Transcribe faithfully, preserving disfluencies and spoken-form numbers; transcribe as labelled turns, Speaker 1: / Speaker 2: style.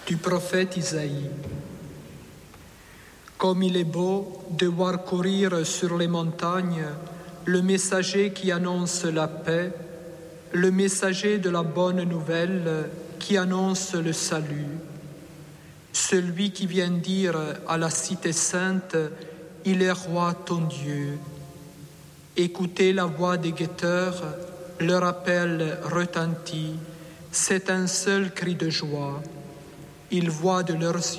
Speaker 1: du prophète Isaïe. Comme il est beau de voir courir sur les montagnes le messager qui annonce la paix, le messager de la bonne nouvelle qui annonce le salut, celui qui vient dire à la cité sainte, il est roi ton Dieu. Écoutez la voix des guetteurs, leur appel retentit, c'est un seul cri de joie. Ils voient de leurs